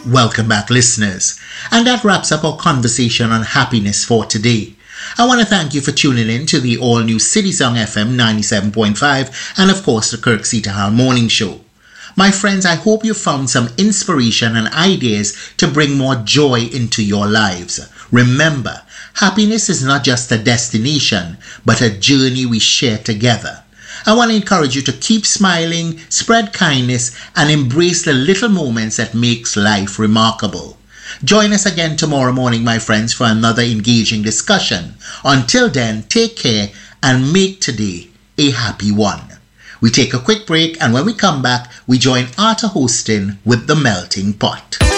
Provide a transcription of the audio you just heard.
Welcome back, listeners. And that wraps up our conversation on happiness for today. I want to thank you for tuning in to the all-new City Song FM 97.5 and, of course, the Kirk Ceterhall Morning Show. My friends, I hope you found some inspiration and ideas to bring more joy into your lives. Remember, happiness is not just a destination, but a journey we share together. I want to encourage you to keep smiling, spread kindness, and embrace the little moments that makes life remarkable. Join us again tomorrow morning, my friends, for another engaging discussion. Until then, take care and make today a happy one. We take a quick break, and when we come back, we join Arthur Hostin with The Melting Pot.